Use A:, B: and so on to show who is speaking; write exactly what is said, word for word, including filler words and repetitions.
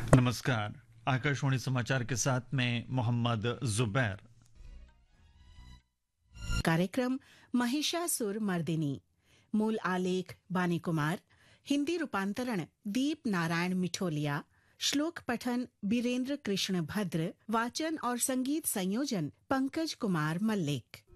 A: नमस्कार। आकाशवाणी समाचार के साथ मैं मोहम्मद जुबैर।
B: कार्यक्रम महिषासुर मर्दिनी। मूल आलेख बानी कुमार, हिंदी रूपांतरण दीप नारायण मिठोलिया, श्लोक पठन बीरेंद्र कृष्ण भद्र, वाचन और संगीत संयोजन पंकज कुमार मल्लिक।